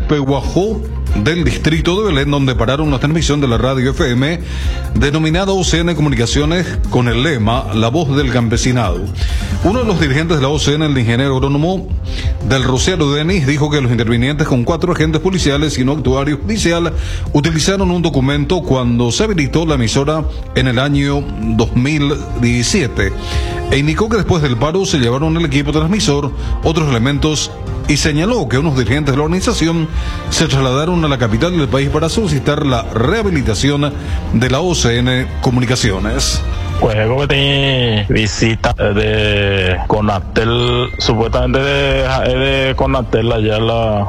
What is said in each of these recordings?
Pehuajó del distrito de Belén, donde pararon una transmisión de la radio FM denominada OCN Comunicaciones con el lema La Voz del Campesinado. Uno de los dirigentes de la OCN, el ingeniero agrónomo del Rosero Denis, dijo que los intervinientes con 4 agentes policiales y un actuario judicial utilizaron un documento cuando se habilitó la emisora en el año 2017 e indicó que después del paro se llevaron el equipo transmisor, otros elementos, y señaló que unos dirigentes de la organización se trasladaron a la capital del país para solicitar la rehabilitación de la OCN Comunicaciones. Pues que tiene visita de Conatel, supuestamente de Conatel allá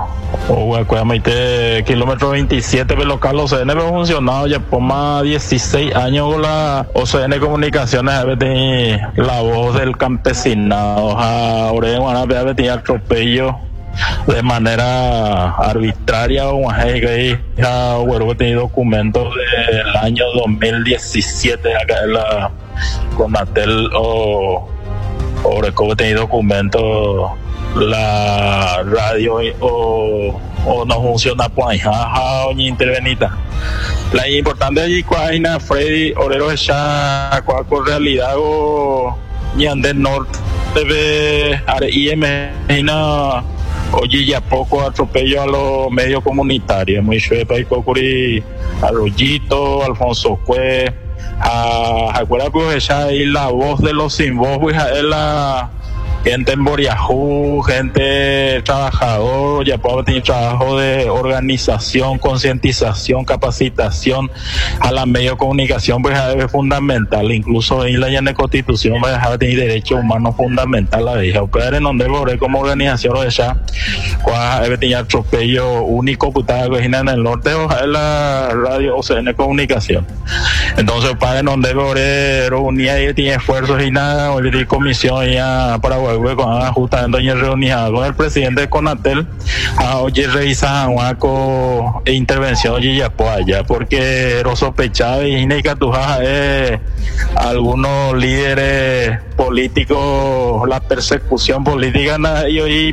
kilómetro 27 de local OCN, pero funcionado ya por más 16 años con la OCN Comunicaciones, la voz del campesinado, ahora tiene atropello de manera arbitraria o tiene documentos del año 2017 acá en la Conatel o tiene documentos la radio o no funciona pues o ni intervenita. La importante allí cuál Freddy Orero ya con realidad o ni ande norte debe IM oye ya poco atropello a los medios comunitarios muy chuepa y cocuri Arroyito, Alfonso Cue acuerda pues ya ahí la voz de los sin voz pues es la gente en Boriajú, gente trabajador, ya puedo tener trabajo de organización, concientización, capacitación a la medio de comunicación, pues es fundamental, incluso en la Constitución va a dejar tener derechos humanos fundamentales a ella. Pero en donde como organización de ella, debe tener atropello único que está en el norte o en la radio OCN Comunicación. Entonces, para en donde reunía y tiene esfuerzos y nada, o le comisión ya para justamente reunida con el presidente de Conatel oye revisa con intervención oye ya pues allá porque lo sospechaba y algunos líderes políticos la persecución política y hoy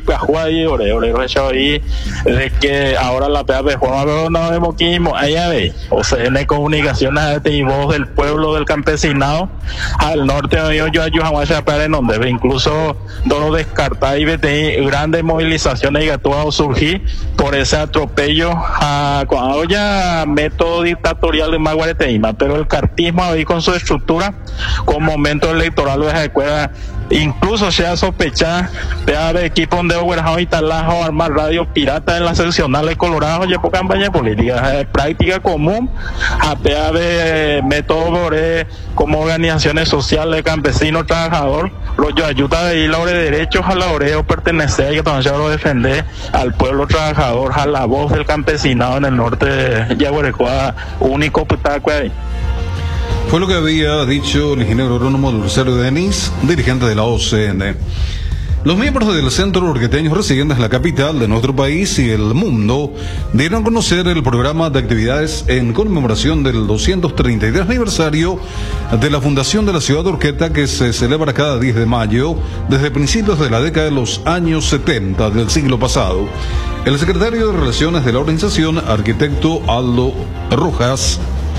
de que ahora la PAP pero no vemos que allá ve o sea en comunicaciones y voz del pueblo del campesinado al norte yo jamás en donde incluso no lo descartar y grandes movilizaciones y a surgir por ese atropello cuando ya método dictatorial de Maguareteima, pero el cartismo ahí con su estructura con momento electoral de escuela incluso sea sospechada de equipo donde y talajo armar radio pirata en las seccionales coloradas y por campaña política práctica común a de método como organizaciones sociales campesinos trabajador rollo ayuda de ir de derechos a la oreo pertenecer y que también defender al pueblo trabajador a la voz del campesinado en el norte de Yaguarecoa único putaque. Fue lo que había dicho el ingeniero agrónomo del Rosero Denis, dirigente de la OCN. Los miembros del Centro Orqueteños residentes en la capital de nuestro país y el mundo dieron a conocer el programa de actividades en conmemoración del 233 aniversario de la fundación de la ciudad de Orqueta, que se celebra cada 10 de mayo desde principios de la década de los años 70 del siglo pasado. El secretario de Relaciones de la organización, arquitecto Aldo Rojas,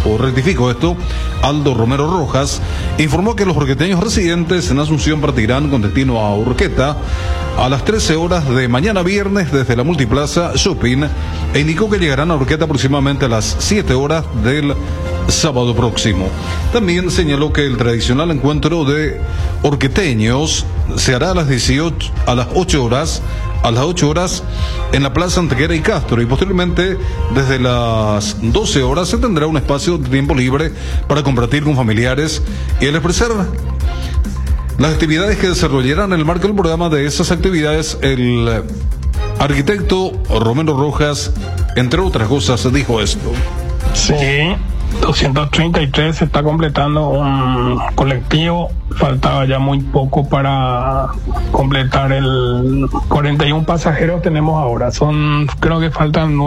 Aldo Romero Rojas, informó que los orqueteños residentes en Asunción partirán con destino a Orqueta a las 13 horas de mañana viernes desde la Multiplaza Shopping e indicó que llegarán a Orqueta aproximadamente a las 7 horas del sábado próximo. También señaló que el tradicional encuentro de orqueteños se hará a las 8 horas en la Plaza Antequera y Castro, y posteriormente desde las 12 horas se tendrá un espacio de tiempo libre para compartir con familiares y al expresar las actividades que desarrollarán en el marco del programa de esas actividades, el arquitecto Romero Rojas, entre otras cosas, dijo esto. Sí, 233 se está completando un colectivo, faltaba ya muy poco para completar el 41 pasajeros tenemos ahora, creo que faltan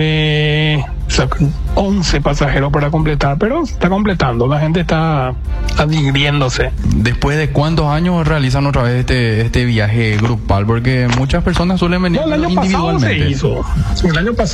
11 pasajeros para completar, pero se está completando, la gente está adhiriéndose. ¿Después de cuántos años realizan otra vez este viaje grupal? Porque muchas personas suelen venir individualmente. El año pasado se hizo, el año pasado